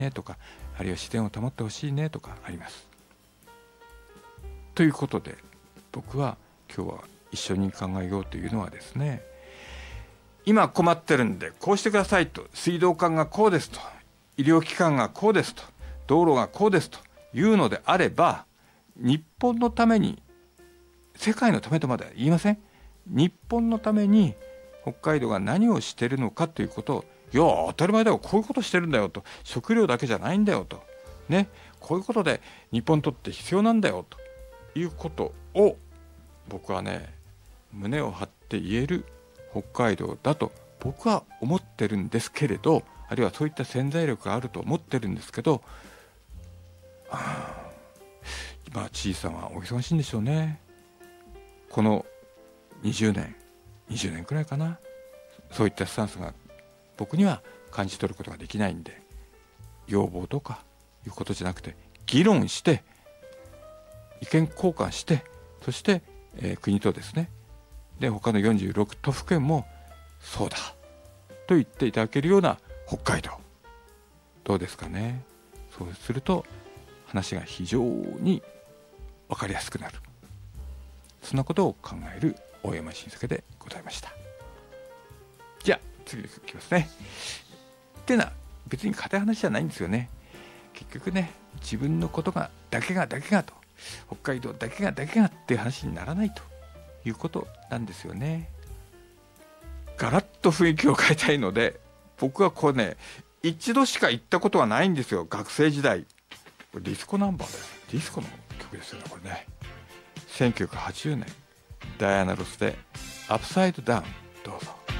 ねとか、あるいは自然を保ってほしいねとかあります。ということで僕は今日は一緒に考えようというのはですね、今困ってるんでこうしてくださいと、水道管がこうですと、医療機関がこうですと、道路がこうですというのであれば、日本のために、世界のためとまでは言いません。日本のために北海道が何をしているのかということを、いや当たり前だよ、こういうことしてるんだよと、食料だけじゃないんだよとね、こういうことで日本にとって必要なんだよということを僕はね、胸を張って言える北海道だと僕は思ってるんですけれど、あるいはそういった潜在力があると思ってるんですけど、今小さなお忙しいんでしょうね。この20年くらいかな、そういったスタンスが僕には感じ取ることができないんで、要望とかいうことじゃなくて、議論して意見交換して、そして、国とですね、で他の46都府県もそうだと言っていただけるような北海道、どうですかね。そうすると話が非常に分かりやすくなる、そんなことを考える大山晋介でございました。じゃあ次いきますね。っていうのは別に硬い話じゃないんですよね。結局ね、自分のことがだけがと、北海道だけがっていう話にならないということなんですよね。ガラッと雰囲気を変えたいので、僕はこれね、一度しか行ったことはないんですよ。学生時代。これディスコナンバーです。ディスコの曲ですよね、これね。1980年ダイアナ・ロスでアップサイドダウン、どうぞ。